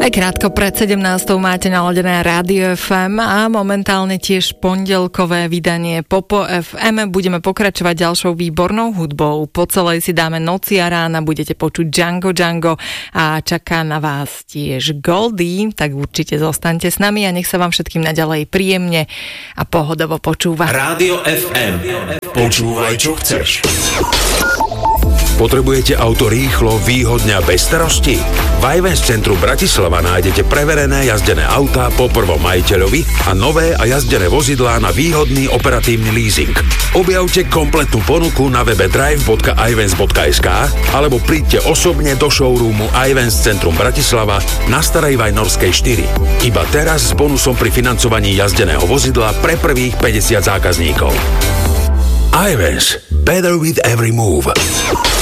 Aj krátko pred 17. máte naladené Rádio FM a momentálne tiež pondelkové vydanie Popo FM. Budeme pokračovať ďalšou výbornou hudbou. Po celej si dáme noci a rána, budete počuť Django a čaká na vás tiež Goldie, tak určite zostaňte s nami a nech sa vám všetkým naďalej príjemne a pohodovo počúva. Rádio FM. Počúvaj, čo chceš. Potrebujete auto rýchlo, výhodne a bez starosti? V iVans centru Bratislava nájdete preverené jazdené autá po prvom majiteľovi a nové a jazdené vozidlá na výhodný operatívny leasing. Objavte kompletnú ponuku na webe drive.ivans.sk alebo príďte osobne do showroomu iVans centrum Bratislava na Starej Vajnorskej 4. Iba teraz s bonusom pri financovaní jazdeného vozidla pre prvých 50 zákazníkov. iVans. Better with every move.